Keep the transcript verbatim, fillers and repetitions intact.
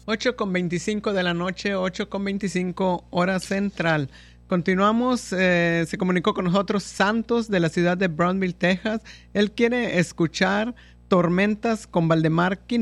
ocho con veinticinco de la noche, ocho con veinticinco hora central. Continuamos, eh, se comunicó con nosotros Santos de la ciudad de Brownsville, Texas. Él quiere escuchar Tormentas con Valdemar Quintana.